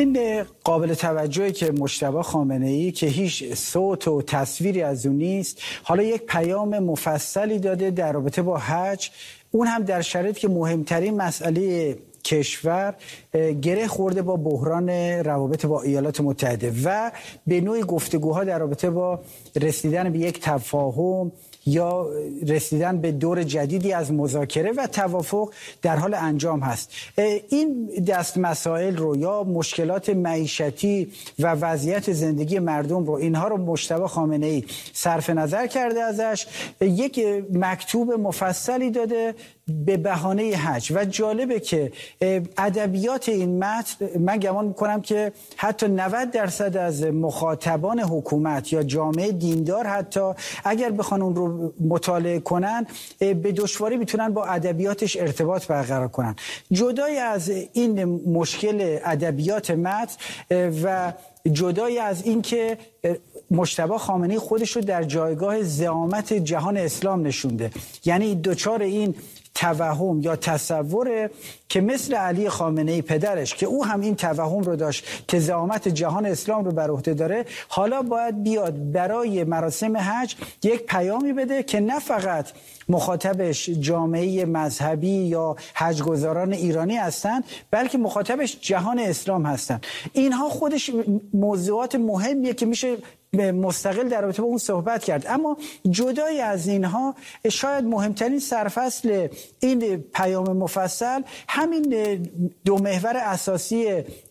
این قابل توجهی که مجتبی خامنه‌ای که هیچ صوت و تصویری از اون نیست، حالا یک پیام مفصلی داده در رابطه با حج، اون هم در شرایطی که مهمترین مسئله کشور گره خورده با بحران روابط با ایالات متحده و به نوعی گفتگوها در رابطه با رسیدن به یک تفاهم یا رسیدن به دور جدیدی از مذاکره و توافق در حال انجام هست. این دست مسائل رو یا مشکلات معیشتی و وضعیت زندگی مردم رو، اینها رو مجتبی خامنه‌ای صرف نظر کرده ازش، یک مکتوب مفصلی داده به بهانه حج و جالبه که ادبیات این متن، من گمان میکنم که حتی 90% از مخاطبان حکومت یا جامعه دیندار حتی اگر بخوان اون رو مطالعه کنن به دشواری میتونن با ادبیاتش ارتباط برقرار کنن. جدای از این مشکل ادبیات متن و جدای از این که مجتبی خامنه‌ای خودش رو در جایگاه زعامت جهان اسلام نشونده، یعنی دوچار این توهم یا تصوره که مثل علی خامنه‌ای پدرش که او هم این توهم رو داشت که زعامت جهان اسلام رو بر عهده داره، حالا باید بیاد برای مراسم حج یک پیامی بده که نه فقط مخاطبش جامعه مذهبی یا حج‌گزاران ایرانی هستند، بلکه مخاطبش جهان اسلام هستند. اینها خودش موضوعات مهمیه که میشه مستقل در رابطه با اون صحبت کرد. اما جدای از اینها شاید مهمترین سرفصل این پیام مفصل همین دو محور اساسی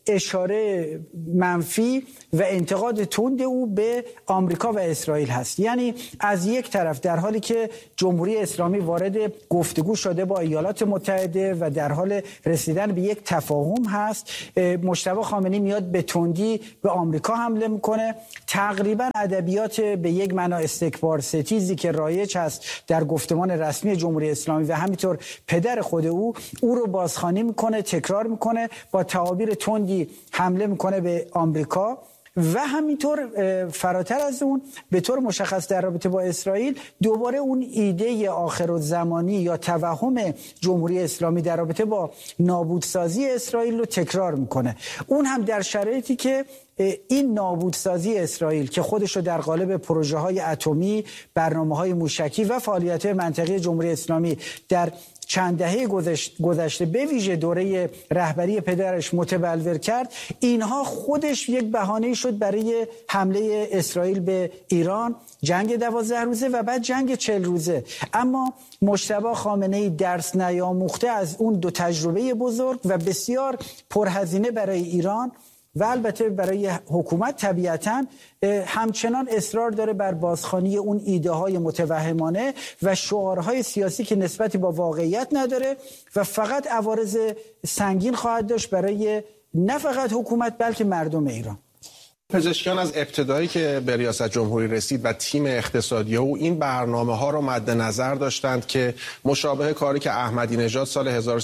اشاره منفی و انتقاد تند او به آمریکا و اسرائیل هست. یعنی از یک طرف در حالی که جمهوری اسلامی وارد گفتگو شده با ایالات متحده و در حال رسیدن به یک تفاهم هست، مجتبی خامنه‌ای میاد به تندی به آمریکا حمله میکنه. تقریبا ادبیات به یک معنا استکبار ستیزی که رایج هست در گفتمان رسمی جمهوری اسلامی و همینطور پدر خود او رو بازخوانی میکنه، تکرار میکنه، با تعابیر تندی حمله میکنه به آمریکا و همینطور فراتر از اون به طور مشخص در رابطه با اسرائیل دوباره اون ایده آخرالزمانی یا توهم جمهوری اسلامی در رابطه با نابودسازی اسرائیل رو تکرار میکنه. اون هم در شرایطی که این نابودسازی اسرائیل که خودش رو در قالب پروژه‌های اتمی، برنامه‌های موشکی و فعالیت‌های منطقی جمهوری اسلامی در چند دهه گذشته به ویژه دوره رهبری پدرش متبلور کرد، اینها خودش یک بهانه شد برای حمله اسرائیل به ایران، جنگ 12 روزه و بعد جنگ 40 روزه. اما مجتبی خامنه‌ای درس نیاموخته از اون دو تجربه بزرگ و بسیار پرهزینه برای ایران و البته برای حکومت طبیعتاً همچنان اصرار داره بر بازخوانی اون ایده های متوهمانه و شعارهای سیاسی که نسبتی با واقعیت نداره و فقط عوارض سنگین خواهد داشت برای نه فقط حکومت بلکه مردم ایران. پزشکیان از ابتدایی که به ریاست جمهوری رسید و تیم اقتصادی او این برنامه ها رو مد نظر داشتند که مشابه کاری که احمدی نژاد سال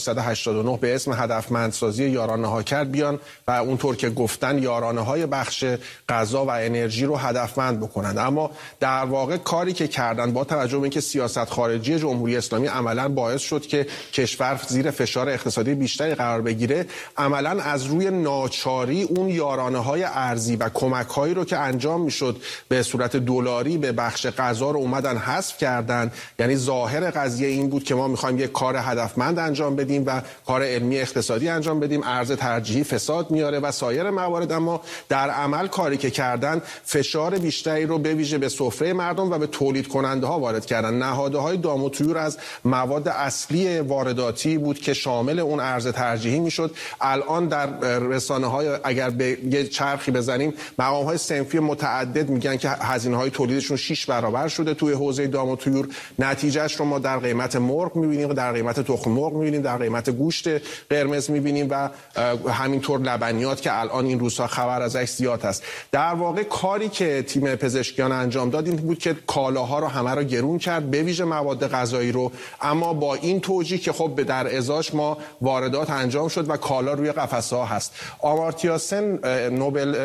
1389 به اسم هدفمندسازی یارانه ها کرد بیان و اونطور که گفتن یارانه های بخش غذا و انرژی رو هدفمند بکنند. اما در واقع کاری که کردند با توجه به اینکه سیاست خارجی جمهوری اسلامی عملاً باعث شد که کشور زیر فشار اقتصادی بیشتری قرار بگیره، عملاً از روی ناچاری اون یارانه های ارزی و کمک‌هایی رو که انجام میشد به صورت دلاری به بخش غذا رو اومدن حذف کردن. یعنی ظاهر قضیه این بود که ما می‌خوایم یک کار هدفمند انجام بدیم و کار علمی اقتصادی انجام بدیم، ارز ترجیحی فساد میاره و سایر موارد، اما در عمل کاری که کردن فشار بیشتری رو به ویژه به سفره مردم و به تولید کننده ها وارد کردن. نهادهای دام و طیور از مواد اصلی وارداتی بود که شامل اون ارز ترجیحی میشد. الان در رسانه‌های اگر به یه چرخی بزنیم، مقام‌های صنفی متعدد میگن که هزینه‌های تولیدشون 6 برابر شده توی حوزه دام و طیور. نتیجهش رو ما در قیمت مرغ می‌بینیم، در قیمت تخم مرغ می‌بینیم، در قیمت گوشت قرمز می‌بینیم و همینطور لبنیات که الان این روزها خبر ازش زیاد هست. در واقع کاری که تیم پزشکیان انجام داد این بود که کالاها رو همه رو گرون کرد، به ویژه مواد غذایی رو، اما با این توجیه که خب در ازاش ما واردات انجام شد و کالا روی قفسه‌ها هست. آمارتیا سن نوبل که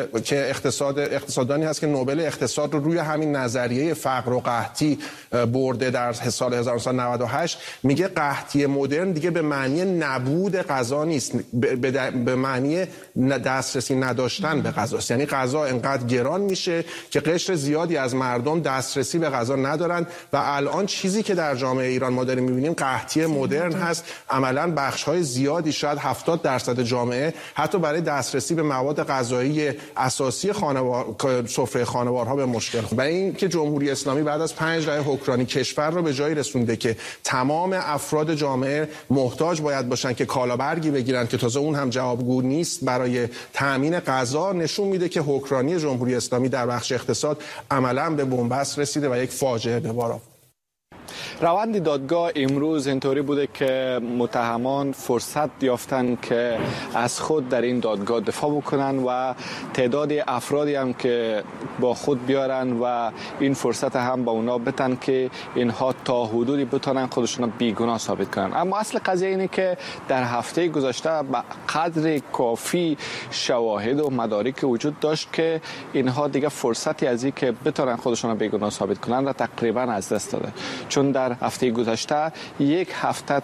اقتصاددانی هست که نوبل اقتصاد رو روی همین نظریه فقر و قحطی برده در سال 1998. میگه قحطی مدرن دیگه به معنی نبود غذا نیست، به معنی دسترسی نداشتن به غذاست. یعنی غذا انقدر گران میشه که قشر زیادی از مردم دسترسی به غذا ندارن و الان چیزی که در جامعه ایران ما داریم میبینیم قحطی مدرن هست. عملاً بخش‌های زیادی، شاید 70% جامعه، حتی برای دسترسی به مواد غذایی اساسی سفره خانوارها به مشکل خورد. برای اینکه جمهوری اسلامی بعد از 5 دهه حکمرانی کشور رو به جایی رسونده که تمام افراد جامعه محتاج باید باشن که کالابرگی بگیرن که تازه اون هم جوابگو نیست برای تامین غذا، نشون میده که حکمرانی جمهوری اسلامی در بخش اقتصاد عملاً به بنبست رسیده و یک فاجعه به بار آورد. روند دادگاه امروز اینطوری بوده که متهمان فرصت یافتن که از خود در این دادگاه دفاع بکنن و تعداد افرادی هم که با خود بیارن و این فرصت هم با اونا بتن که اینها تا حدودی بتونن خودشون بیگناه ثابت کنن. اما اصل قضیه اینه که در هفته گذشته به قدر کافی شواهد و مدارک وجود داشت که اینها دیگه فرصتی از این که بتونن خودشون بیگناه ثابت کنن را تقریبا از دست داده. چون در هفته گذشته یک هفته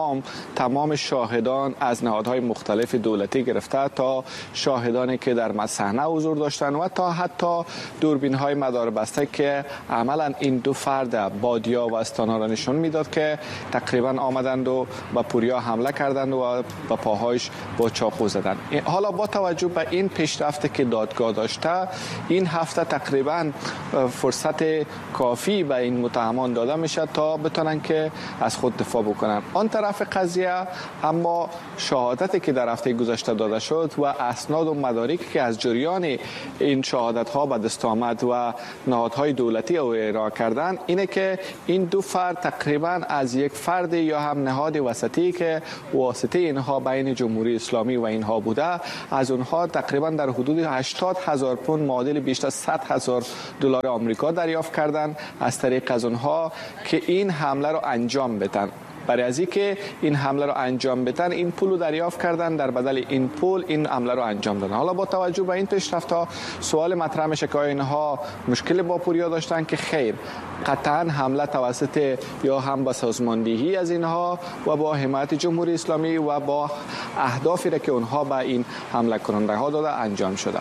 تمام شاهدان از نهادهای مختلف دولتی گرفته تا شاهدانی که در صحنه حضور داشتن و تا حتی دوربین‌های مداربسته که عملا این دو فرد بادیا و استانا را نشون میداد که تقریبا آمدند و به پوریا حمله کردند و به پاهایش با چاقو زدند. حالا با توجه به این پیشرفته که دادگاه داشته، این هفته تقریبا فرصت کافی به این متهمان داده میشه تا بتونن که از خود دفاع بکنن. آن طرف قضیه اما شهادتی که در هفته گذشته داده شد و اسناد و مدارکی که از جریان این شهادت ها به دست آمد و نهادهای دولتی او ارائه کردن اینه که این دو فرد تقریبا از یک فرد یا هم نهاد وسطی که واسطه اینها بین جمهوری اسلامی و اینها بوده، از اونها تقریبا در حدود 80,000 پوند معادل بیشتر از 100,000 دلار آمریکا دریافت کردن از طریق از اونها که این حمله رو انجام بدن. برای از اینکه این حمله رو انجام بدن این پول رو دریافت کردن، در بدل این پول این حمله رو انجام دادن. حالا با توجه به این پیشرفت‌ها سوال مطرح میشه که اینها مشکل با پوریا داشتن که خیر، قطعا حمله توسط یا هم با سازماندهی از اینها و با حمایت جمهوری اسلامی و با اهدافی را که اونها به این حمله کننده ها داده انجام شده.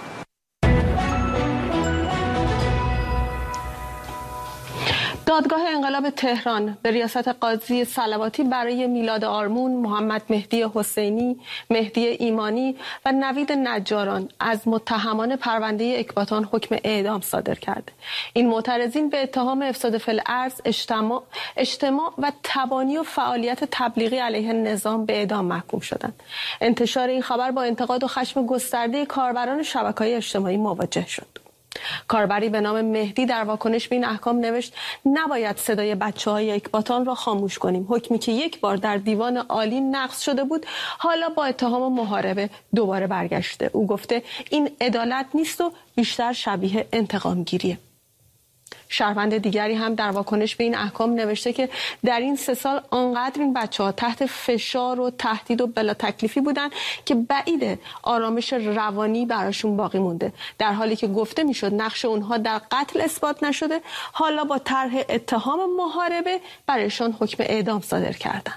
دادگاه انقلاب تهران به ریاست قاضی صلواتی برای میلاد آرمون، محمد مهدی حسینی، مهدی ایمانی و نوید نجاران از متهمان پرونده اکباتان حکم اعدام صادر کرد. این معترضین به اتهام افساد فی الارض، اجتماع و تبانی و فعالیت تبلیغی علیه نظام به اعدام محکوم شدند. انتشار این خبر با انتقاد و خشم گسترده کاربران شبکه‌های اجتماعی مواجه شد. کاربری به نام مهدی در واکنش به این احکام نوشت: نباید صدای بچه‌های اکباتان را خاموش کنیم. حکمی که یک بار در دیوان عالی نقض شده بود حالا با اتهام محاربه دوباره برگشته. او گفته این عدالت نیست و بیشتر شبیه انتقام گیریه. شهروند دیگری هم در واکنش به این احکام نوشته که در این 3 سال آنقدر این بچه‌ها تحت فشار و تهدید و بلا تکلیفی بودن که بعیده آرامش روانی براشون باقی مونده. در حالی که گفته میشد نقش اونها در قتل اثبات نشده، حالا با طرح اتهام محاربه برایشان حکم اعدام صادر کردند.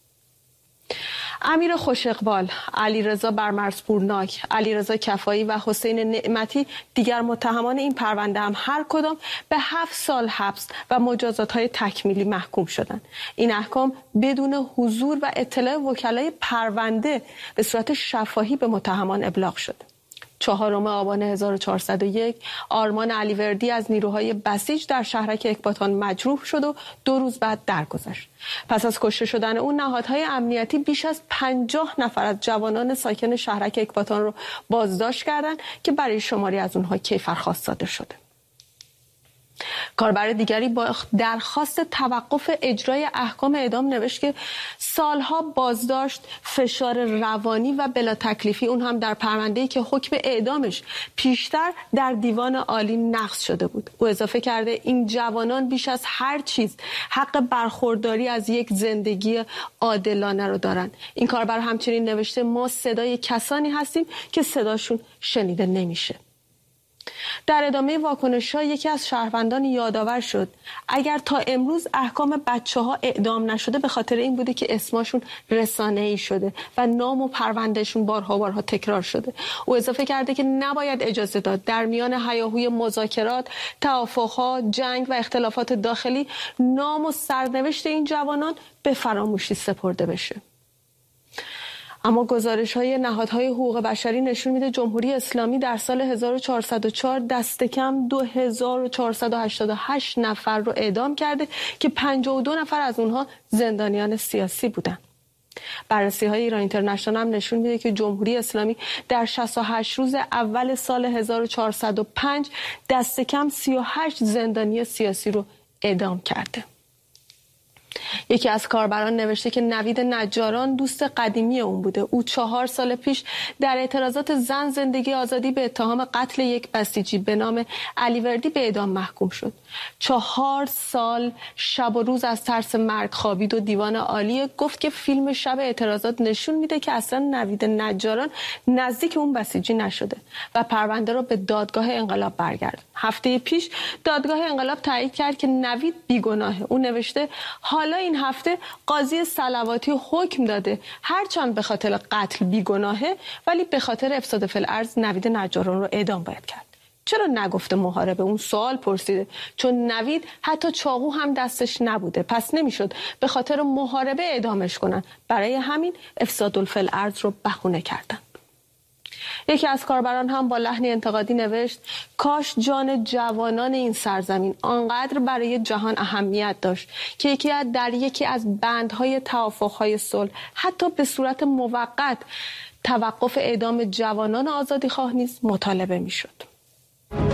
امیر خوش اقبال، علیرضا برمرزپورناک، علیرضا کفایی و حسین نعمتی دیگر متهمان این پرونده هم هر کدام به 7 سال حبس و مجازات‌های تکمیلی محکوم شدند. این احکام بدون حضور و اطلاع وکلای پرونده به صورت شفاهی به متهمان ابلاغ شد. 4 آبان 1401 آرمان علیوردی از نیروهای بسیج در شهرک اکباتان مجروح شد و 2 روز بعد درگذشت. پس از کشته شدن او نهادهای امنیتی بیش از 50 نفر از جوانان ساکن شهرک اکباتان را بازداشت کردند که برای شماری از اونها کیفرخواست صادر شده. کاربر دیگری با درخواست توقف اجرای احکام اعدام نوشت که سالها بازداشت، فشار روانی و بلا تکلیفی اون هم در پرونده‌ای که حکم اعدامش پیشتر در دیوان عالی نقض شده بود. او اضافه کرده این جوانان بیش از هر چیز حق برخورداری از یک زندگی عادلانه رو دارن. این کاربر همچنین نوشته ما صدای کسانی هستیم که صداشون شنیده نمیشه. در ادامه واکنش‌ها یکی از شهروندان یادآور شد اگر تا امروز احکام بچه‌ها اعدام نشده به خاطر این بوده که اسمشون رسانه‌ای شده و نام و پروندهشون بارها تکرار شده. او اضافه کرده که نباید اجازه داد در میان هیاهوی مذاکرات، توافق‌ها، جنگ و اختلافات داخلی نام و سرنوشت این جوانان به فراموشی سپرده بشه. اما گزارش‌های نهادهای حقوق بشری نشون میده جمهوری اسلامی در سال 1404 دست کم 2488 نفر رو اعدام کرده که 52 نفر از اونها زندانیان سیاسی بودن. بررسی‌های ایران اینترنشنال هم نشون میده که جمهوری اسلامی در 68 روز اول سال 1405 دست کم 38 زندانی سیاسی رو اعدام کرده. یکی از کاربران نوشته که نوید نجاران دوست قدیمی اون بوده. او 4 سال پیش در اعتراضات زن زندگی آزادی به اتهام قتل یک بسیجی به نام علیوردی به اعدام محکوم شد. 4 سال شب و روز از ترس مرگ خوابید و دیوان عالی گفت که فیلم شب اعتراضات نشون میده که اصلا نوید نجاران نزدیک اون بسیجی نشده و پرونده رو به دادگاه انقلاب برگرداند. هفته پیش دادگاه انقلاب تایید کرد که نوید بیگناهه. او نوشته حالا این هفته قاضی صلواتی حکم داده هرچند به خاطر قتل بیگناهه ولی به خاطر افساد فی الارض نوید نجاران رو اعدام باید کرد. چرا نگفته محاربه؟ اون سوال پرسیده چون نوید حتی چاقو هم دستش نبوده، پس نمیشد به خاطر محاربه اعدامش کنن. برای همین افساد فی الارض رو بهونه کردن. یکی از کاربران هم با لحنی انتقادی نوشت کاش جان جوانان این سرزمین آنقدر برای جهان اهمیت داشت که در یکی از بندهای توافقهای صلح حتی به صورت موقت توقف اعدام جوانان آزادیخواه نیز مطالبه میشد.